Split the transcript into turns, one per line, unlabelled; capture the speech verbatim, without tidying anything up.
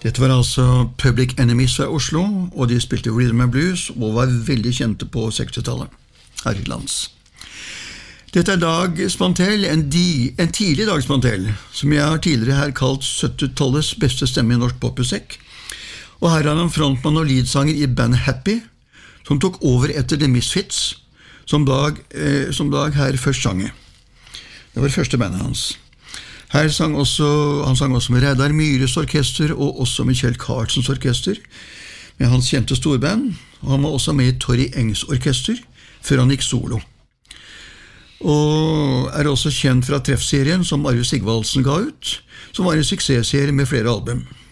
Dette var altså Public Enemies fra Oslo, og de spilte Rhythm and Blues, og var veldig kjente på sekstitallet, her i lands. Dette er Dag Spantell, en, di, en tidlig Dag Spantell, som jeg har tidligere her kalt syttitallets beste stemme i norsk popmusikk. Og her er han frontmann og leadsanger i band Happy, som tok over etter The Misfits, som Dag, eh, som Dag her først sang i. Det var første bandet hans. Her sang også, han sang også med Reidar Myhres orkester, og også med Kjell Karlsens orkester, med hans kjente storband, og han var også med i Torry Engs orkester, før han gikk solo. Og er også kjent fra Treffserien, som Arve Sigvaldsen ga ut, som var en suksessserie med flere album.